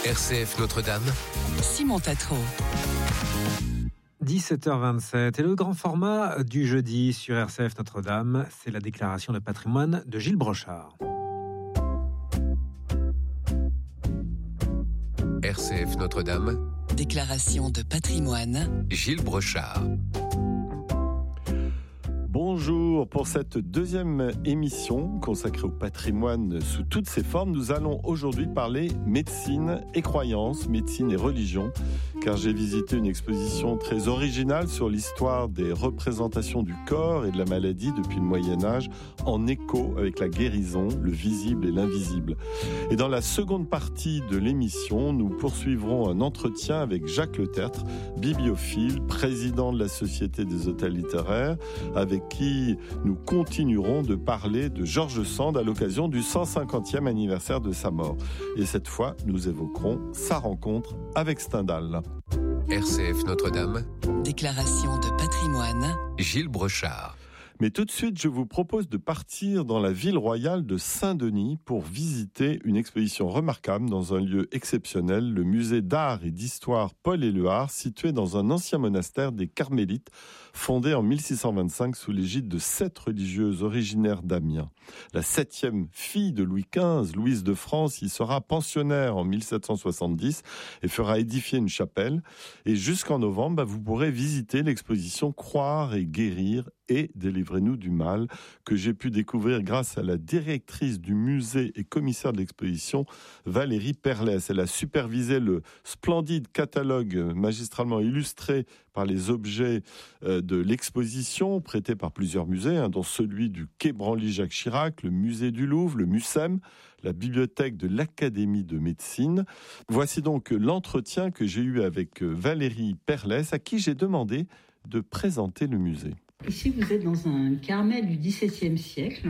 RCF Notre-Dame, Simon Tatro. 17h27 et le grand format du jeudi sur RCF Notre-Dame, c'est la déclaration de patrimoine de Gilles Brochard. RCF Notre-Dame, Déclaration de patrimoine, Gilles Brochard. Bonjour, pour cette deuxième émission consacrée au patrimoine sous toutes ses formes, nous allons aujourd'hui parler médecine et croyances, médecine et religion, car j'ai visité une exposition très originale sur l'histoire des représentations du corps et de la maladie depuis le Moyen-Âge, en écho avec la guérison, le visible et l'invisible. Et dans la seconde partie de l'émission, nous poursuivrons un entretien avec Jacques Letertre, bibliophile, président de la Société des hôtels littéraires, avec qui nous continuerons de parler de George Sand à l'occasion du 150e anniversaire de sa mort. Et cette fois, nous évoquerons sa rencontre avec Stendhal. RCF Notre-Dame, déclaration de patrimoine, Gilles Brochard. Mais tout de suite, je vous propose de partir dans la ville royale de Saint-Denis pour visiter une exposition remarquable dans un lieu exceptionnel, le musée d'art et d'histoire Paul-Éluard, situé dans un ancien monastère des Carmélites, fondé en 1625 sous l'égide de 7 religieuses originaires d'Amiens. La 7e fille de Louis XV, Louise de France, y sera pensionnaire en 1770 et fera édifier une chapelle. Et jusqu'en novembre, vous pourrez visiter l'exposition Croire et guérir et délivrez-nous du mal, que j'ai pu découvrir grâce à la directrice du musée et commissaire de l'exposition, Valérie Perlès. Elle a supervisé le splendide catalogue magistralement illustré par les objets de l'exposition, prêté par plusieurs musées, dont celui du Quai Branly-Jacques Chirac, le musée du Louvre, le Mucem, la bibliothèque de l'Académie de médecine. Voici donc l'entretien que j'ai eu avec Valérie Perlès, à qui j'ai demandé de présenter le musée. Ici, vous êtes dans un Carmel du XVIIe siècle,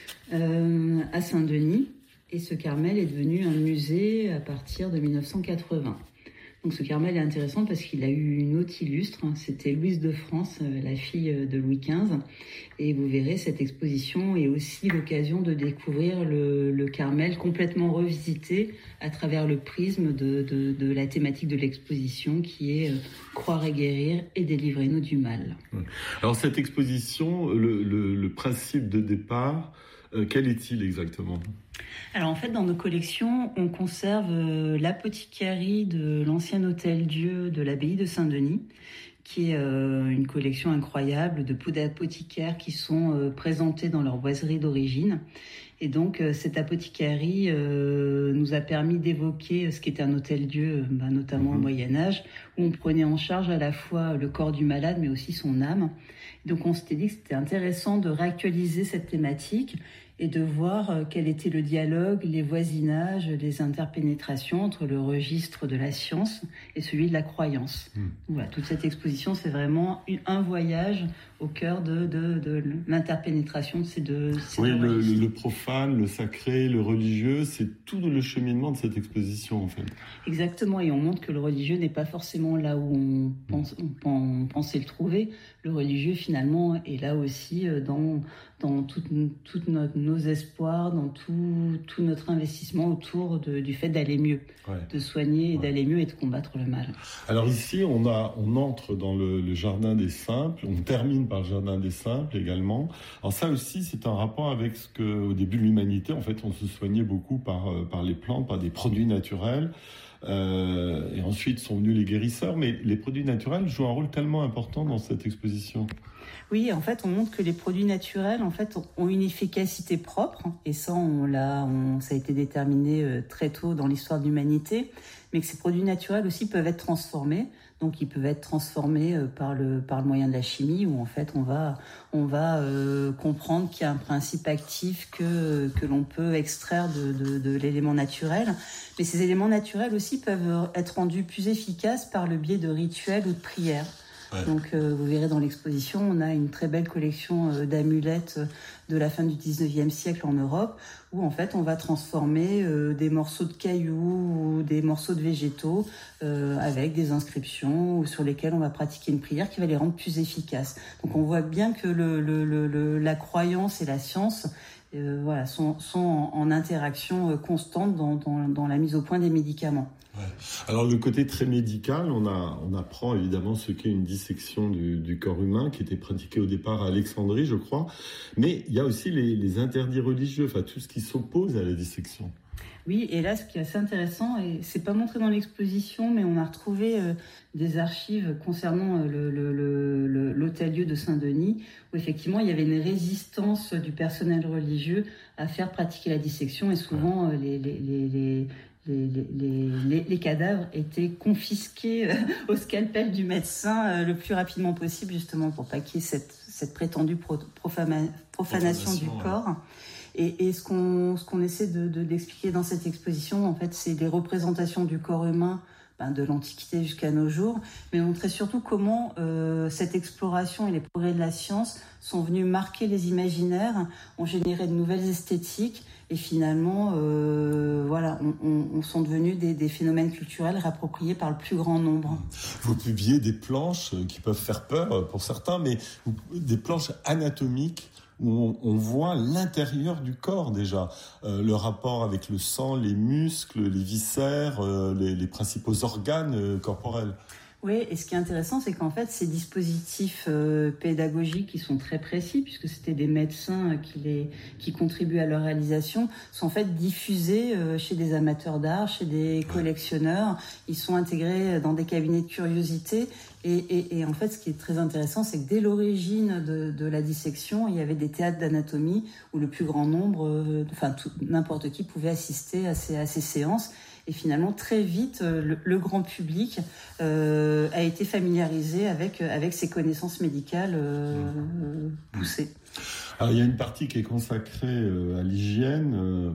à Saint-Denis. Et ce Carmel est devenu un musée à partir de 1980. Donc ce Carmel est intéressant parce qu'il a eu une hôte illustre. C'était Louise de France, la fille de Louis XV. Et vous verrez, cette exposition est aussi l'occasion de découvrir le Carmel complètement revisité à travers le prisme de la thématique de l'exposition qui est croire et guérir et délivrer-nous du mal. Alors cette exposition, le principe de départ, quel est-il exactement ? Alors en fait, dans nos collections, on conserve l'apothicarie de l'ancien hôtel-dieu de l'abbaye de Saint-Denis, qui est une collection incroyable de pots d'apothicaires qui sont présentés dans leur boiserie d'origine. Et donc cette apothicarie nous a permis d'évoquer ce qu'était un hôtel-dieu, notamment au Moyen-Âge, où on prenait en charge à la fois le corps du malade, mais aussi son âme. Et donc on s'était dit que c'était intéressant de réactualiser cette thématique et de voir quel était le dialogue, les voisinages, les interpénétrations entre le registre de la science et celui de la croyance. Voilà, toute cette exposition, c'est vraiment un voyage au cœur de l'interpénétration de ces deux registres. Le profane, le sacré, le religieux, c'est tout le cheminement de cette exposition en fait. Exactement, et on montre que le religieux n'est pas forcément là où on pensait le trouver. Le religieux finalement est là aussi dans toutes nos espoirs, dans tout notre investissement autour du fait d'aller mieux, de soigner et d'aller mieux et de combattre le mal. Alors ici, on entre dans le jardin des simples, on termine par le jardin des simples également. Alors ça aussi, c'est un rapport avec ce que, au début de l'humanité, en fait, on se soignait beaucoup par les plantes, par des produits naturels. Et ensuite sont venus les guérisseurs, mais les produits naturels jouent un rôle tellement important dans cette exposition. Oui, en fait, on montre que les produits naturels, en fait, ont une efficacité propre, et ça, ça a été déterminé très tôt dans l'histoire de l'humanité, mais que ces produits naturels aussi peuvent être transformés. Donc, ils peuvent être transformés par le moyen de la chimie, où en fait, on va comprendre qu'il y a un principe actif que l'on peut extraire de l'élément naturel. Mais ces éléments naturels aussi peuvent être rendus plus efficaces par le biais de rituels ou de prières. Donc vous verrez dans l'exposition, on a une très belle collection d'amulettes de la fin du 19e siècle en Europe, où en fait on va transformer des morceaux de cailloux ou des morceaux de végétaux avec des inscriptions sur lesquelles on va pratiquer une prière qui va les rendre plus efficaces. Donc on voit bien que la croyance et la science sont en interaction constante dans la mise au point des médicaments. Ouais. Alors le côté très médical, on apprend évidemment ce qu'est une dissection du corps humain qui était pratiquée au départ à Alexandrie, je crois. Mais il y a aussi les interdits religieux, enfin tout ce qui s'oppose à la dissection. Oui, et là, ce qui est assez intéressant, et c'est pas montré dans l'exposition, mais on a retrouvé des archives concernant l'hôtel-lieu de Saint-Denis, où effectivement il y avait une résistance du personnel religieux à faire pratiquer la dissection, et souvent les cadavres étaient confisqués au scalpel du médecin le plus rapidement possible, justement pour pas qu'il y ait cette prétendue profanation du corps. Et ce qu'on essaie d'expliquer dans cette exposition, en fait, c'est des représentations du corps humain de l'Antiquité jusqu'à nos jours, mais montrer surtout comment cette exploration et les progrès de la science sont venus marquer les imaginaires, ont généré de nouvelles esthétiques, et finalement, on sont devenus des phénomènes culturels réappropriés par le plus grand nombre. Vous publiez des planches qui peuvent faire peur pour certains, mais des planches anatomiques où on voit l'intérieur du corps déjà, le rapport avec le sang, les muscles, les viscères, les principaux organes corporels. Oui, et ce qui est intéressant, c'est qu'en fait, ces dispositifs pédagogiques qui sont très précis, puisque c'était des médecins qui contribuent à leur réalisation, sont en fait diffusés chez des amateurs d'art, chez des collectionneurs. Ils sont intégrés dans des cabinets de curiosité. Et en fait, ce qui est très intéressant, c'est que dès l'origine de la dissection, il y avait des théâtres d'anatomie où le plus grand nombre, n'importe qui pouvait assister à ces séances. Et finalement, très vite, le grand public a été familiarisé avec ces connaissances médicales poussées. Alors, il y a une partie qui est consacrée à l'hygiène,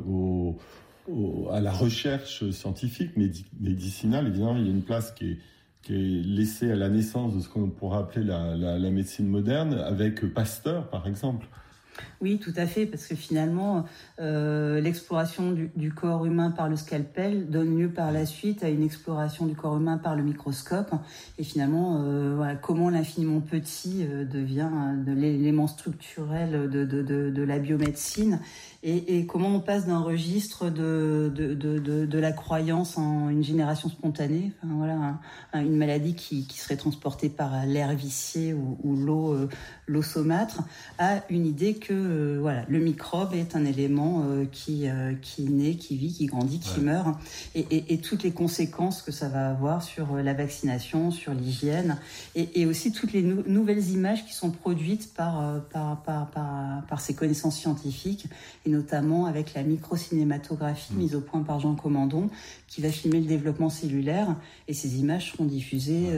à la recherche scientifique, médicinale. Évidemment, il y a une place qui est laissée à la naissance de ce qu'on pourrait appeler la médecine moderne, avec Pasteur, par exemple. Oui, tout à fait, parce que finalement, l'exploration du corps humain par le scalpel donne lieu par la suite à une exploration du corps humain par le microscope. Et finalement, comment l'infiniment petit devient de l'élément structurel de la biomédecine, et comment on passe d'un registre de la croyance en une génération spontanée, une maladie qui serait transportée par l'air vicié ou l'eau saumâtre, à une idée que le microbe est un élément qui naît, qui vit, qui grandit, qui meurt, et toutes les conséquences que ça va avoir sur la vaccination, sur l'hygiène, et aussi toutes les nouvelles images qui sont produites par ces connaissances scientifiques, et notamment avec la microcinématographie mise au point par Jean Comandon, qui va filmer le développement cellulaire, et ces images seront diffusées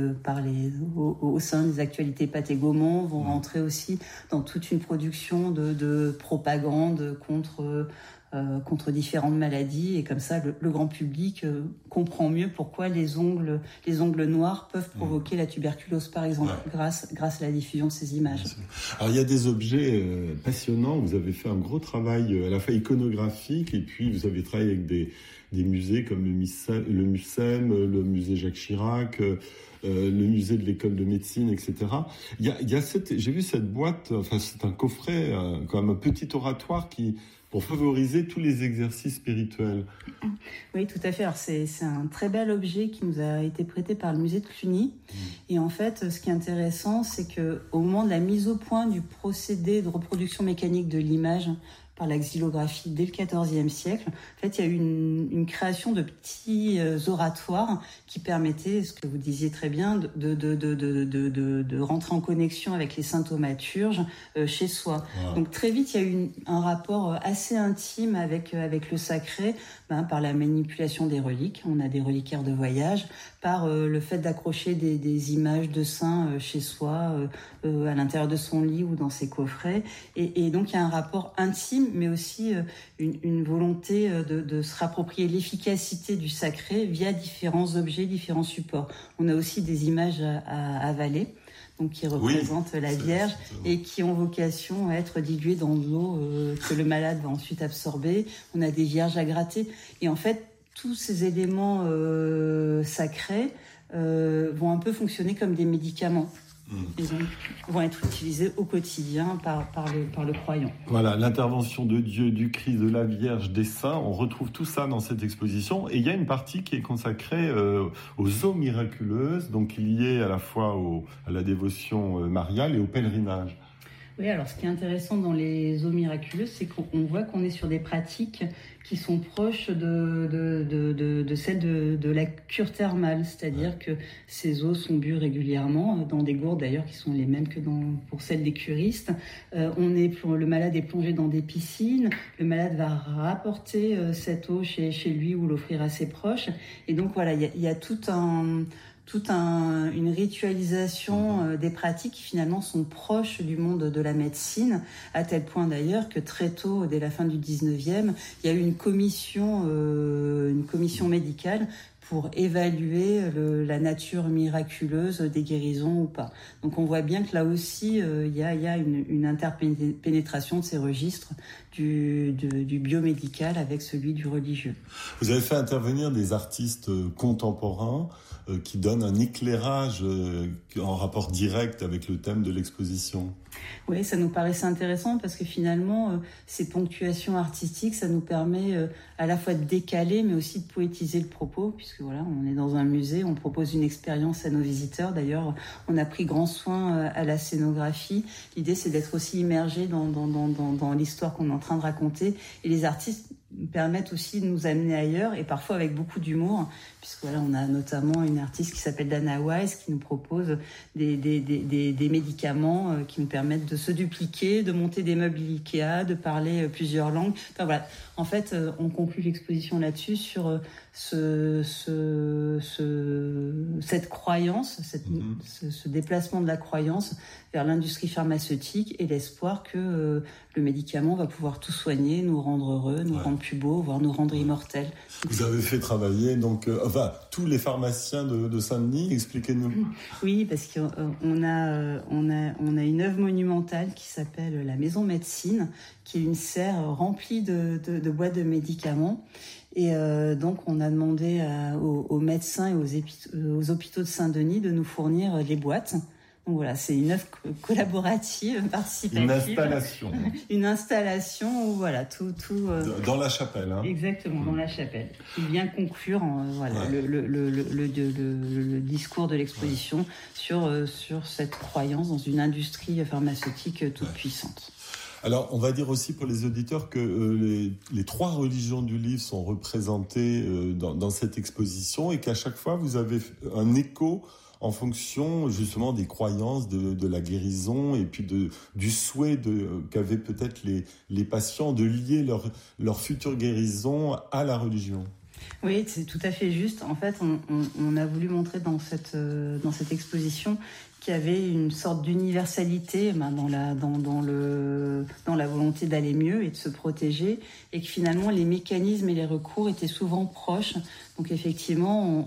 au sein des actualités Pathé Gaumont, vont rentrer aussi dans toute une production de propagande contre différentes maladies, et comme ça le grand public comprend mieux pourquoi les ongles noirs peuvent provoquer la tuberculose, par exemple, grâce à la diffusion de ces images. Alors il y a des objets passionnants. Vous avez fait un gros travail à la fois iconographique, et puis vous avez travaillé avec des musées comme le MUSEM, le musée Jacques Chirac, le musée de l'école de médecine, etc. J'ai vu cette boîte, c'est un coffret, comme un petit oratoire pour favoriser tous les exercices spirituels. Oui, tout à fait. Alors c'est un très bel objet qui nous a été prêté par le musée de Cluny. Et en fait, ce qui est intéressant, c'est que au moment de la mise au point du procédé de reproduction mécanique de l'image par la xylographie dès le XIVe siècle, en fait, il y a eu une création de petits oratoires qui permettaient, ce que vous disiez très bien, de rentrer en connexion avec les saints thaumaturges chez soi. Wow. Donc très vite, il y a eu un rapport assez intime avec le sacré, par la manipulation des reliques. On a des reliquaires de voyage, par le fait d'accrocher des images de saints chez soi, à l'intérieur de son lit ou dans ses coffrets. Et donc il y a un rapport intime, mais aussi une volonté de se rapproprier l'efficacité du sacré via différents objets, différents supports. On a aussi des images à avaler, donc qui représentent la Vierge et qui ont vocation à être diluées dans de l'eau que le malade va ensuite absorber. On a des vierges à gratter. Et en fait, tous ces éléments sacrés vont un peu fonctionner comme des médicaments. Ils vont être utilisés au quotidien par le croyant. Voilà, l'intervention de Dieu, du Christ, de la Vierge, des saints, on retrouve tout ça dans cette exposition. Et il y a une partie qui est consacrée aux eaux miraculeuses, donc liée à la fois à la dévotion mariale et au pèlerinage. Oui, alors ce qui est intéressant dans les eaux miraculeuses, c'est qu'on voit qu'on est sur des pratiques qui sont proches de celles de la cure thermale, c'est-à-dire que ces eaux sont bues régulièrement dans des gourdes d'ailleurs qui sont les mêmes que pour celles des curistes. Le malade est plongé dans des piscines, le malade va rapporter cette eau chez lui ou l'offrir à ses proches, et donc voilà, il y a une ritualisation des pratiques qui finalement sont proches du monde de la médecine, à tel point d'ailleurs que très tôt, dès la fin du 19e, il y a eu une commission médicale pour évaluer la nature miraculeuse des guérisons ou pas. Donc on voit bien que là aussi, il y a une interpénétration de ces registres du biomédical avec celui du religieux. Vous avez fait intervenir des artistes contemporains qui donnent un éclairage en rapport direct avec le thème de l'exposition. Oui, ça nous paraissait intéressant parce que finalement, ces ponctuations artistiques, ça nous permet à la fois de décaler, mais aussi de poétiser le propos, puisque voilà, on est dans un musée, on propose une expérience à nos visiteurs. D'ailleurs, on a pris grand soin à la scénographie. L'idée, c'est d'être aussi immergé dans l'histoire qu'on est en train de raconter. Et les artistes permettent aussi de nous amener ailleurs, et parfois avec beaucoup d'humour, puisque voilà, on a notamment une artiste qui s'appelle Dana Wise qui nous propose des médicaments qui nous permettent de se dupliquer, de monter des meubles Ikea, de parler plusieurs langues. Enfin voilà, en fait, on conclut l'exposition là-dessus sur cette croyance, ce déplacement de la croyance vers l'industrie pharmaceutique et l'espoir que le médicament va pouvoir tout soigner, nous rendre heureux, nous rendre plus beaux, voire nous rendre immortels. Vous avez fait travailler tous les pharmaciens de Saint-Denis, expliquez-nous. Oui, parce qu'on a une œuvre monumentale qui s'appelle la Maison Médecine, qui est une serre remplie de boîtes de médicaments. Et donc, on a demandé aux médecins et aux hôpitaux de Saint-Denis de nous fournir les boîtes. Donc voilà, c'est une œuvre collaborative, participative. Une installation où voilà, tout dans la chapelle. Hein. Exactement, dans la chapelle. Qui vient conclure le discours de l'exposition sur cette croyance dans une industrie pharmaceutique toute puissante. Alors, on va dire aussi pour les auditeurs que les trois religions du livre sont représentées dans cette exposition et qu'à chaque fois, vous avez un écho en fonction justement des croyances, de la guérison et puis du souhait qu'avaient peut-être les patients de lier leur future guérison à la religion. Oui, c'est tout à fait juste. En fait, on a voulu montrer dans cette exposition qu'il y avait une sorte d'universalité dans la volonté d'aller mieux et de se protéger, et que finalement les mécanismes et les recours étaient souvent proches. Donc effectivement,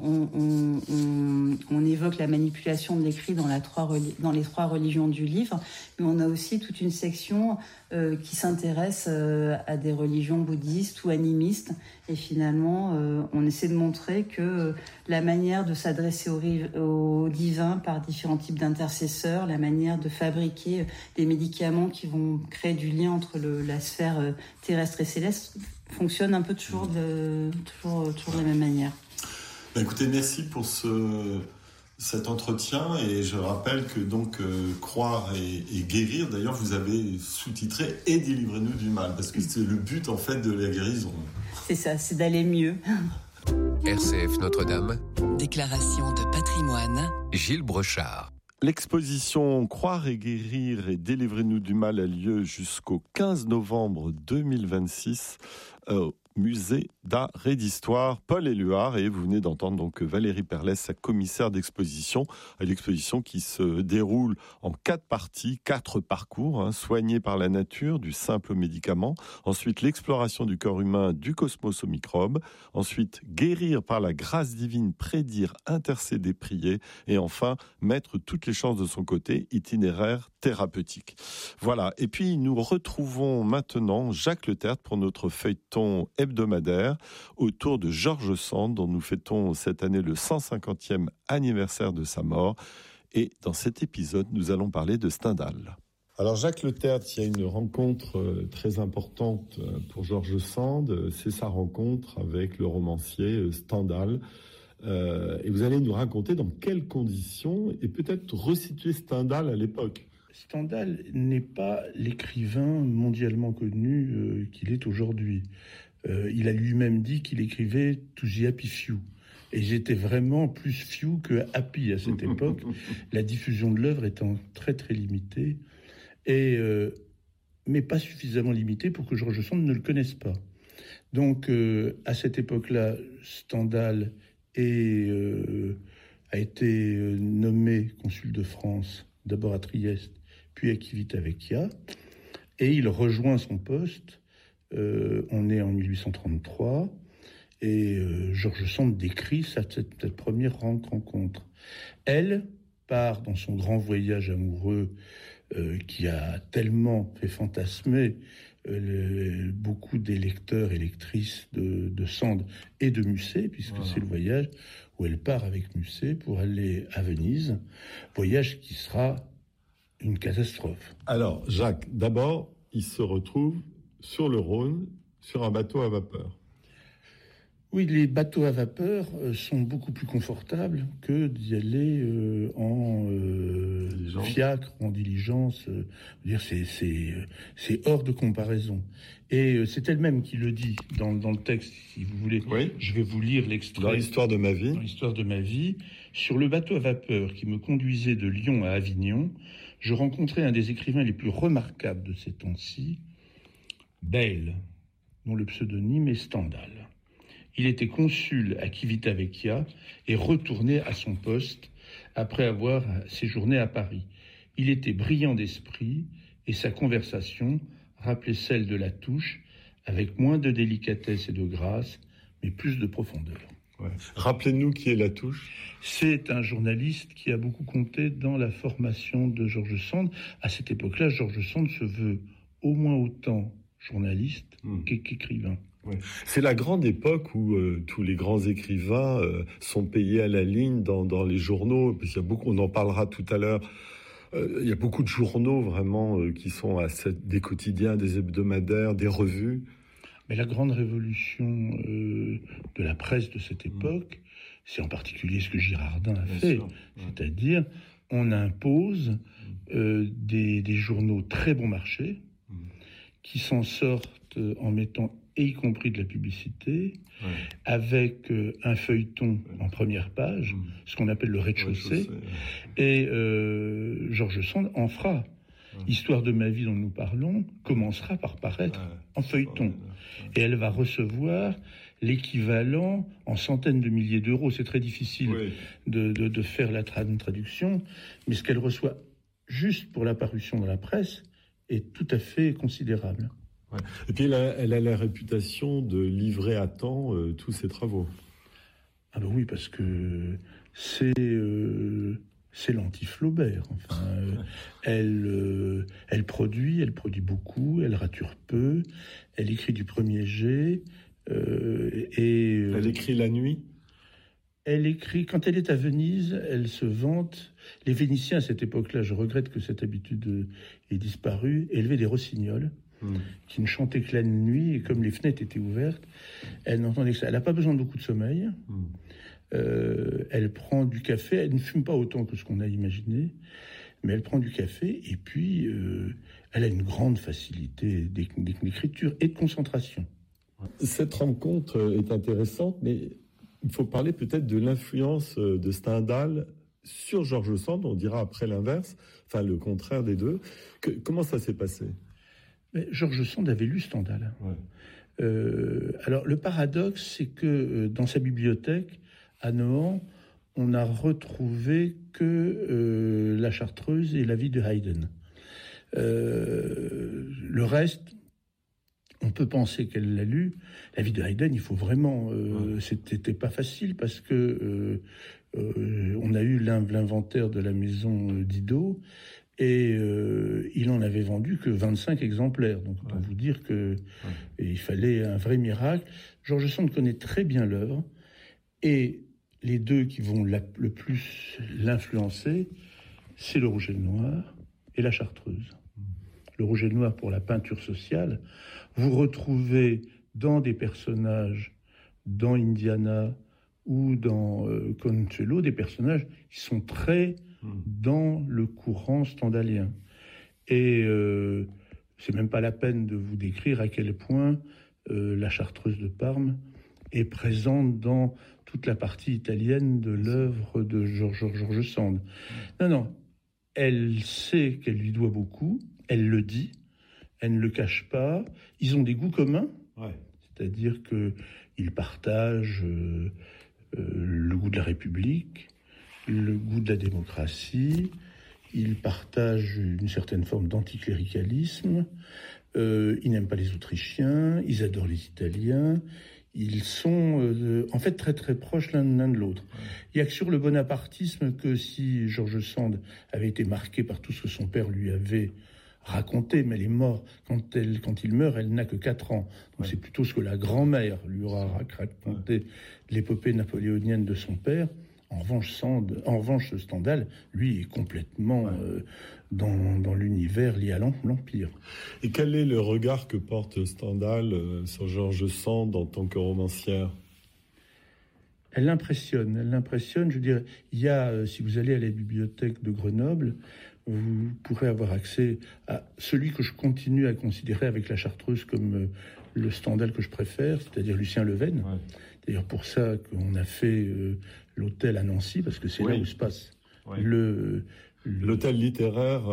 on évoque la manipulation de l'écrit dans les trois religions du livre, mais on a aussi toute une section qui s'intéresse à des religions bouddhistes ou animistes. Et finalement, on essaie de montrer que la manière de s'adresser au divin par différents types d'intercesseurs, la manière de fabriquer des médicaments qui vont créer du lien entre la sphère terrestre et céleste fonctionne un peu toujours de la même manière. Écoutez, merci pour cet entretien, et je rappelle que donc croire et guérir, d'ailleurs vous avez sous-titré « Et délivrez-nous du mal », parce que c'est le but en fait de la guérison. C'est ça, c'est d'aller mieux. RCF Notre-Dame. Déclaration de patrimoine. Gilles Brochard. L'exposition Croire et guérir et délivrez-nous du mal a lieu jusqu'au 15 novembre 2026 au musée d'art et d'histoire Paul-Éluard, et vous venez d'entendre donc Valérie Perlès, sa commissaire d'exposition, l'exposition qui se déroule en 4 parties, 4 parcours, soigner par la nature, du simple au médicament, ensuite l'exploration du corps humain, du cosmos aux microbes, ensuite guérir par la grâce divine, prédire, intercéder, prier, et enfin mettre toutes les chances de son côté, itinéraire thérapeutique. Voilà, et puis nous retrouvons maintenant Jacques Le Tertre pour notre feuilleton hebdomadaire autour de George Sand, dont nous fêtons cette année le 150e anniversaire de sa mort. Et dans cet épisode, nous allons parler de Stendhal. Alors Jacques Letertre, il y a une rencontre très importante pour George Sand, c'est sa rencontre avec le romancier Stendhal. Et vous allez nous raconter dans quelles conditions et peut-être resituer Stendhal à l'époque. Stendhal n'est pas l'écrivain mondialement connu qu'il est aujourd'hui. Il a lui-même dit qu'il écrivait « to the happy few ». Et j'étais vraiment plus few que happy à cette époque, la diffusion de l'œuvre étant très très limitée. Mais pas suffisamment limité pour que George Sand ne le connaisse pas. Donc, à cette époque-là, Stendhal a été nommé consul de France, d'abord à Trieste, puis à Civitavecchia, et il rejoint son poste. On est en 1833, et George Sand décrit cette première rencontre. Elle part dans son grand voyage amoureux qui a tellement fait fantasmer beaucoup des lecteurs et lectrices de Sand et de Musset, puisque c'est le voyage où elle part avec Musset pour aller à Venise, voyage qui sera une catastrophe. Alors, Jacques, d'abord, il se retrouve sur le Rhône, sur un bateau à vapeur. Oui, les bateaux à vapeur sont beaucoup plus confortables que d'y aller en fiacre ou en diligence. C'est hors de comparaison. Et c'est elle-même qui le dit dans le texte, si vous voulez. Oui. Je vais vous lire l'extrait. Dans l'histoire de ma vie. Dans l'histoire de ma vie. Sur le bateau à vapeur qui me conduisait de Lyon à Avignon, je rencontrai un des écrivains les plus remarquables de ces temps-ci, Bayle, dont le pseudonyme est Stendhal. Il était consul à Civitavecchia et retourné à son poste après avoir séjourné à Paris. Il était brillant d'esprit et sa conversation rappelait celle de Latouche, avec moins de délicatesse et de grâce, mais plus de profondeur. Ouais. Rappelez-nous qui est Latouche. C'est un journaliste qui a beaucoup compté dans la formation de George Sand. À cette époque-là, George Sand se veut au moins autant journaliste qu'écrivain. Ouais. C'est la grande époque où tous les grands écrivains sont payés à la ligne dans les journaux. Parce qu'il y a beaucoup, on en parlera tout à l'heure. Il y a beaucoup de journaux vraiment qui sont des quotidiens, des hebdomadaires, des revues. Mais la grande révolution de la presse de cette époque, c'est en particulier ce que Girardin a fait. C'est-à-dire, on impose des journaux très bon marché qui s'en sortent en mettant et y compris de la publicité, avec un feuilleton en première page, ce qu'on appelle le rez-de-chaussée, et George Sand en fera. Histoire de ma vie dont nous parlons commencera par paraître en feuilleton. Et elle va recevoir l'équivalent en centaines de milliers d'euros. C'est très difficile de faire la traduction, mais ce qu'elle reçoit juste pour la parution dans la presse est tout à fait considérable. Ouais. Et puis elle a la réputation de livrer à temps tous ses travaux. Ah ben oui, parce que c'est l'anti-Flaubert. Enfin, elle produit beaucoup, elle rature peu, elle écrit du premier jet. Elle écrit la nuit. Elle écrit, quand elle est à Venise, elle se vante. Les Vénitiens, à cette époque-là, je regrette que cette habitude ait disparu, élevaient des rossignols qui ne chantaient que la nuit, et comme les fenêtres étaient ouvertes, elle n'entendait que ça. Elle n'a pas besoin de beaucoup de sommeil. Elle prend du café. Elle ne fume pas autant que ce qu'on a imaginé, mais elle prend du café, et puis elle a une grande facilité d'écriture et de concentration. Cette rencontre est intéressante, mais il faut parler peut-être de l'influence de Stendhal sur George Sand. On dira après l'inverse, enfin le contraire des deux. Comment ça s'est passé ? Mais George Sand avait lu Stendhal. Alors le paradoxe, c'est que dans sa bibliothèque à Nohant, on n'a retrouvé que La Chartreuse et la vie de Haydn. Le reste, on peut penser qu'elle l'a lu. La vie de Haydn, il faut vraiment... C'était pas facile parce que on a eu l'inventaire de la maison Didot et il en avait vendu que 25 exemplaires. Donc, autant vous dire que il fallait un vrai miracle. George Sand connaît très bien l'œuvre et les deux qui vont le plus l'influencer c'est le rouge et le noir et la chartreuse. Le rouge et le noir pour la peinture sociale. Vous retrouvez dans des personnages, dans Indiana ou dans Consuelo, des personnages qui sont très dans le courant stendhalien. Et c'est même pas la peine de vous décrire à quel point la chartreuse de Parme est présente dans toute la partie italienne de l'œuvre de George Sand. Non, elle sait qu'elle lui doit beaucoup, elle le dit, elle ne le cache pas. Ils ont des goûts communs, c'est-à-dire qu'ils partagent le goût de la République, le goût de la démocratie, ils partagent une certaine forme d'anticléricalisme, ils n'aiment pas les Autrichiens, ils adorent les Italiens, ils sont en fait très très proches l'un de l'autre. Il n'y a que sur le bonapartisme que si George Sand avait été marqué par tout ce que son père lui avait raconté, mais elle est morte. Quand il meurt, elle n'a que 4 ans. Donc c'est plutôt ce que la grand-mère lui aura raconté de l'épopée napoléonienne de son père. En revanche, Stendhal, lui, est complètement dans l'univers lié à l'Empire. Et quel est le regard que porte Stendhal sur George Sand en tant que romancière ? Elle l'impressionne, je dirais. Il y a, si vous allez à la bibliothèque de Grenoble, vous pourrez avoir accès à celui que je continue à considérer avec la chartreuse comme le Stendhal que je préfère, c'est-à-dire Lucien Leven. D'ailleurs, pour ça qu'on a fait l'hôtel à Nancy, parce que c'est là où se passe l'hôtel littéraire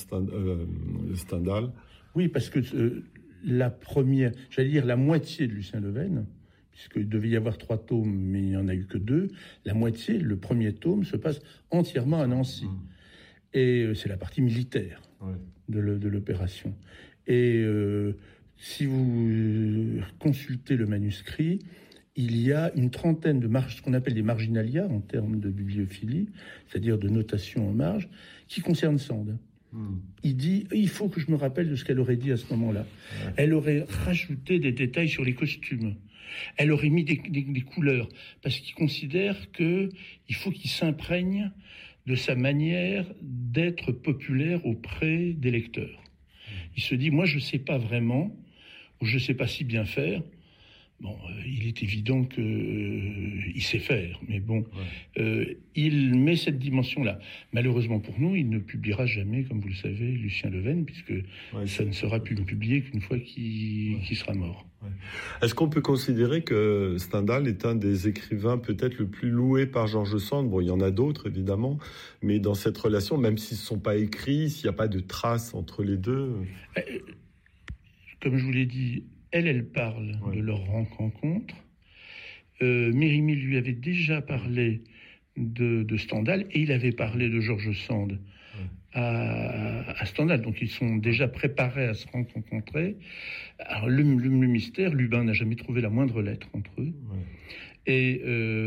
Stendhal. Oui, parce que la moitié de Lucien Leven, puisqu'il devait y avoir 3 tomes, mais il n'y en a eu que 2, la moitié, le premier tome, se passe entièrement à Nancy. Et c'est la partie militaire de l'opération. Et si vous consultez le manuscrit, il y a une trentaine de ce qu'on appelle des marginalia en termes de bibliophilie, c'est-à-dire de notation en marge, qui concernent Sand. Il dit, il faut que je me rappelle de ce qu'elle aurait dit à ce moment-là. Elle aurait rajouté des détails sur les costumes. Elle aurait mis des couleurs, parce qu'il considère qu'il faut qu'il s'imprègne de sa manière d'être populaire auprès des lecteurs. Il se dit, moi je ne sais pas vraiment, ou je ne sais pas si bien faire. Bon, il est évident qu'il sait faire, mais bon, il met cette dimension-là. Malheureusement pour nous, il ne publiera jamais, comme vous le savez, Lucien Leven, puisque ça ne sera publié qu'une fois qu'il sera mort. Est-ce qu'on peut considérer que Stendhal est un des écrivains peut-être le plus loué par George Sand ? Bon, il y en a d'autres, évidemment, mais dans cette relation, même s'ils ne sont pas écrits, s'il n'y a pas de traces entre les deux... Comme je vous l'ai dit, elle parle de leur rencontre. Mérimée lui avait déjà parlé de Stendhal et il avait parlé de George Sand à Stendhal. Donc ils sont déjà préparés à se rencontrer. Alors le mystère, Lubin n'a jamais trouvé la moindre lettre entre eux. Et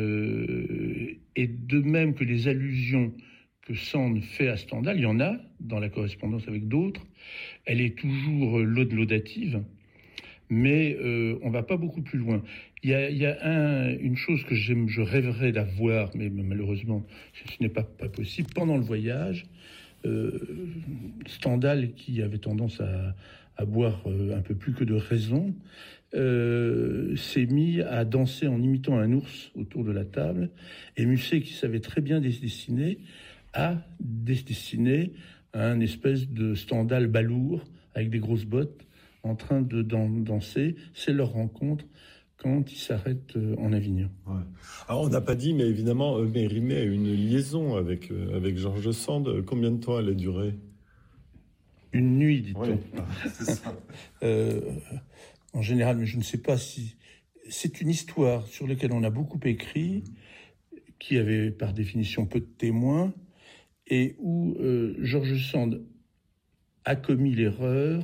de même que les allusions que Sand fait à Stendhal, il y en a dans la correspondance avec d'autres. Elle est toujours laudative. Mais on ne va pas beaucoup plus loin. Il y a une chose que je rêverais d'avoir, mais malheureusement, ce n'est pas possible. Pendant le voyage, Stendhal, qui avait tendance à boire un peu plus que de raison, s'est mis à danser en imitant un ours autour de la table. Et Musset, qui savait très bien dessiner, a dessiné un espèce de Stendhal balourd avec des grosses bottes, en train de danser. C'est leur rencontre quand ils s'arrêtent en Avignon. Alors on n'a pas dit, mais évidemment, Mérimée a une liaison avec George Sand. Combien de temps elle a duré ? Une nuit, dit-on. Oui, c'est ça. En général, mais je ne sais pas si... C'est une histoire sur laquelle on a beaucoup écrit, qui avait par définition peu de témoins, et où George Sand a commis l'erreur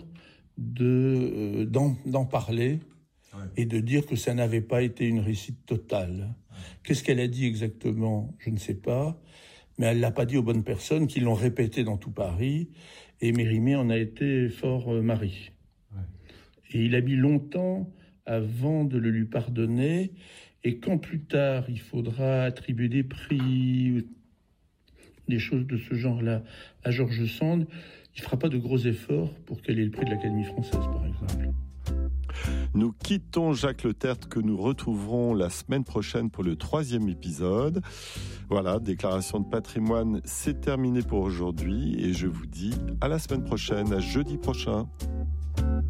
d'en parler et de dire que ça n'avait pas été une réussite totale. Qu'est-ce qu'elle a dit exactement ? Je ne sais pas, mais elle ne l'a pas dit aux bonnes personnes qui l'ont répété dans tout Paris, et Mérimée en a été fort mari. Et il a mis longtemps avant de le lui pardonner, et quand plus tard il faudra attribuer des prix des choses de ce genre-là à George Sand, il ne fera pas de gros efforts pour qu'elle ait le prix de l'Académie française, par exemple. Nous quittons Jacques Le Tertre que nous retrouverons la semaine prochaine pour le 3e épisode. Voilà, déclaration de patrimoine, c'est terminé pour aujourd'hui et je vous dis à la semaine prochaine, à jeudi prochain.